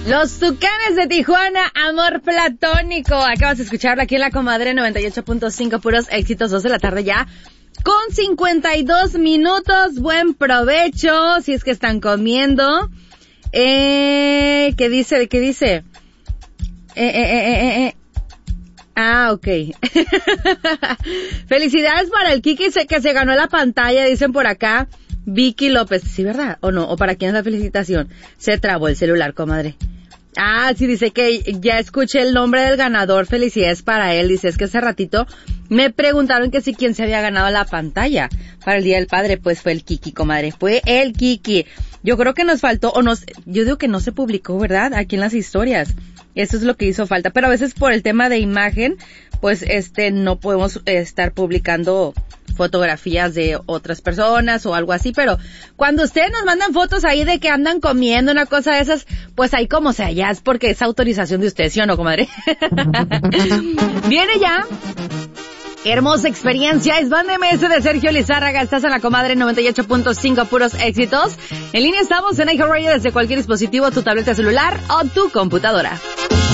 Los Tucanes de Tijuana, Amor Platónico. Acabas de escucharlo aquí en La Comadre 98.5, puros éxitos, 2 de la tarde ya. Con 52 minutos, buen provecho, si es que están comiendo. ¿Qué dice? Ok. Felicidades para el Kiki que se ganó la pantalla, dicen por acá. Vicky López, ¿sí, verdad? ¿O no? ¿O para quién es la felicitación? Se trabó el celular, comadre. Sí, dice que ya escuché el nombre del ganador, felicidades para él. Dice, es que hace ratito me preguntaron que si quién se había ganado la pantalla para el Día del Padre, pues fue el Kiki, comadre, fue el Kiki. Yo creo que nos faltó, yo digo que no se publicó, ¿verdad? Aquí en las historias. Eso es lo que hizo falta, pero a veces por el tema de imagen, pues no podemos estar publicando fotografías de otras personas o algo así, pero cuando ustedes nos mandan fotos ahí de que andan comiendo una cosa de esas, pues ahí como sea, ya es porque es autorización de ustedes, ¿sí o no, comadre? Viene ya. Hermosa experiencia, es Banda MS de Sergio Lizárraga, estás en La Comadre 98.5, puros éxitos. En línea estamos en iHeartRadio desde cualquier dispositivo, tu tableta celular o tu computadora.